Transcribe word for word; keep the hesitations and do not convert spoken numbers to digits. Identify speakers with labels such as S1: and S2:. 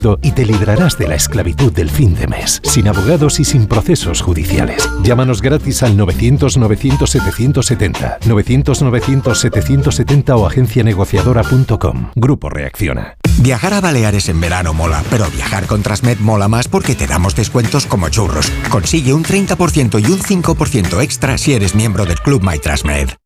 S1: y te librarás de la esclavitud del fin de mes, sin abogados y sin procesos judiciales. Llámanos gratis al novecientos novecientos setecientos setenta, novecientos novecientos setecientos setenta o agencia negociadora punto com. Grupo Reacciona.
S2: Viajar a Baleares en verano mola, pero viajar con Transmed mola más porque te damos descuentos como churros. Consigue un treinta por ciento y un cinco por ciento extra si eres miembro del Club My Transmed.